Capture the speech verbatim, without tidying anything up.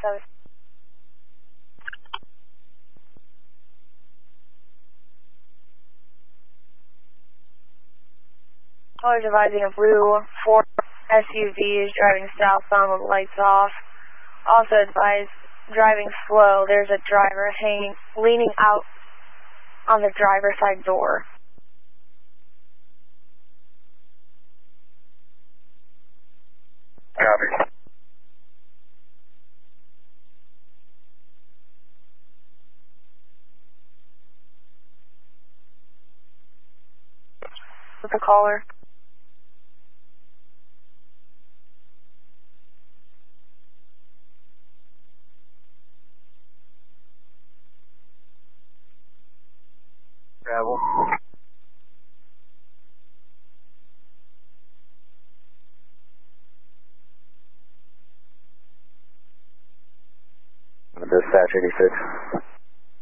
seven. Always advising a blue Ford S U V is driving southbound with lights off. Also advise driving slow. There's a driver hanging, leaning out on the driver's side door. Copy. With the caller. Travel. Dispatch eighty-six.